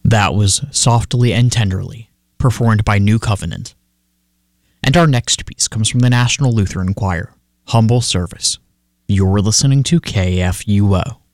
That was Softly and Tenderly, performed by New Covenant. And our next piece comes from the National Lutheran Choir, Humble Service. You're listening to KFUO.